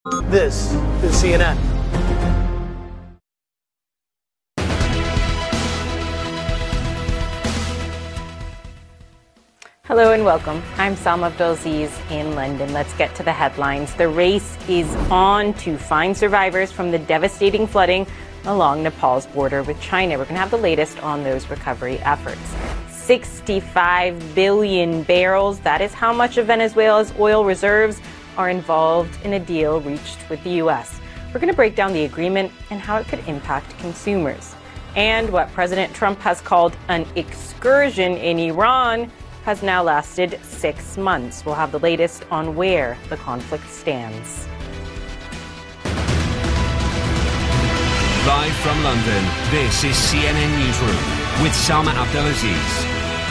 This is CNN. Hello and welcome. I'm Salma Abdulaziz in London. Let's get to the headlines. The race is on to find survivors from the devastating flooding along Nepal's border with China. We're going to have the latest on those recovery efforts. 65 billion barrels. That is how much of Venezuela's oil reserves are involved in a deal reached with the U.S. We're going to break down the agreement and how it could impact consumers. And what President Trump has called an excursion in Iran has now lasted 6 months. We'll have the latest on where the conflict stands. Live from London, this is CNN Newsroom with Salma Abdulaziz.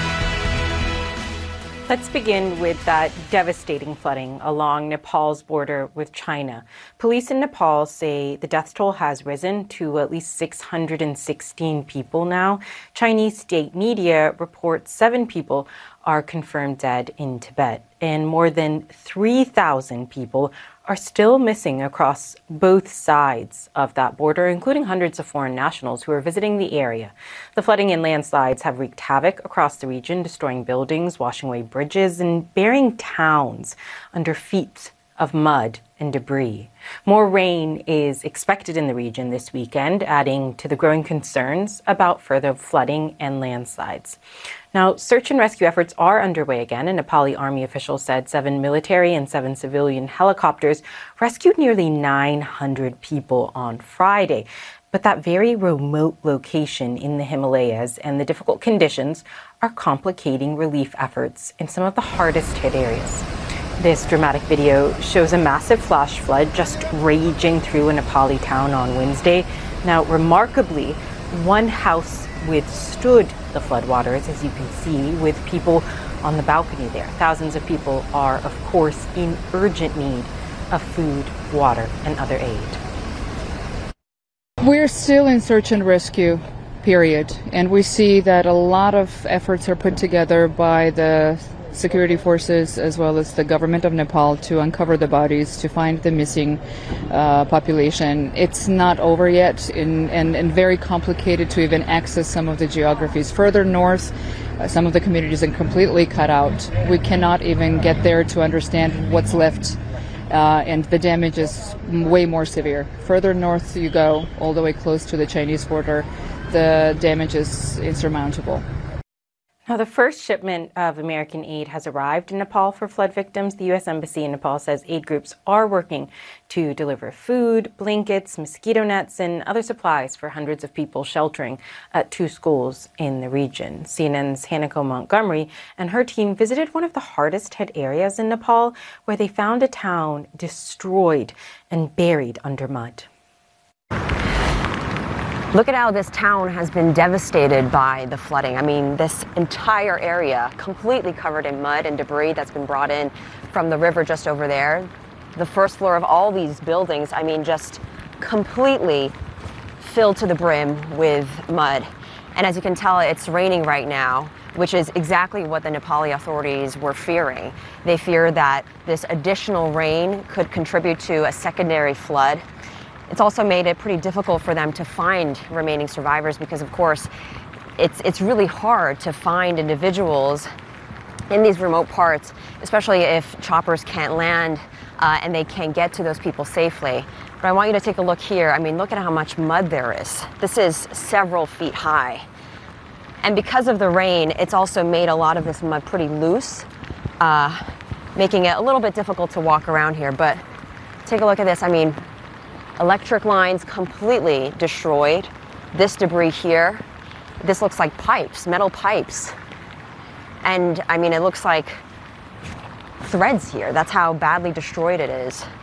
Let's begin with that devastating flooding along Nepal's border with China. Police in Nepal say the death toll has risen to at least 616 people now. Chinese state media report 7 people are confirmed dead in Tibet, and more than 3,000 people are still missing across both sides of that border, including hundreds of foreign nationals who are visiting the area. The flooding and landslides have wreaked havoc across the region, destroying buildings, washing away bridges, and burying towns under feet of mud and debris. More rain is expected in the region this weekend, adding to the growing concerns about further flooding and landslides. Now, search and rescue efforts are underway again. A Nepali army official said 7 military and 7 civilian helicopters rescued nearly 900 people on Friday. But that very remote location in the Himalayas and the difficult conditions are complicating relief efforts in some of the hardest hit areas. This dramatic video shows a massive flash flood just raging through a Nepali town on Wednesday. Now, remarkably, one house withstood the floodwaters, as you can see, with people on the balcony there. Thousands of people are, of course, in urgent need of food, water, and other aid. We're still in search and rescue period, and we see that a lot of efforts are put together by the security forces as well as the government of Nepal to uncover the bodies, to find the missing population. It's not over yet and very complicated to even access some of the geographies. Further north, some of the communities are completely cut out. We cannot even get there to understand what's left, and the damage is way more severe. Further north you go, all the way close to the Chinese border, the damage is insurmountable. Now, the first shipment of American aid has arrived in Nepal for flood victims. The U.S. Embassy in Nepal says aid groups are working to deliver food, blankets, mosquito nets, and other supplies for hundreds of people sheltering at 2 schools in the region. CNN's Hanako Montgomery and her team visited one of the hardest hit areas in Nepal, where they found a town destroyed and buried under mud. Look at how this town has been devastated by the flooding. I mean, this entire area completely covered in mud and debris that's been brought in from the river just over there. The first floor of all these buildings, I mean, just completely filled to the brim with mud. And as you can tell, it's raining right now, which is exactly what the Nepali authorities were fearing. They fear that this additional rain could contribute to a secondary flood. It's also made it pretty difficult for them to find remaining survivors because, of course, it's really hard to find individuals in these remote parts, especially if choppers can't land and they can't get to those people safely. But I want you to take a look here. I mean, look at how much mud there is. This is several feet high. And because of the rain, it's also made a lot of this mud pretty loose, making it a little bit difficult to walk around here. But take a look at this. I mean, electric lines completely destroyed. This debris here, this looks like pipes, metal pipes. And I mean, it looks like threads here. That's how badly destroyed it is.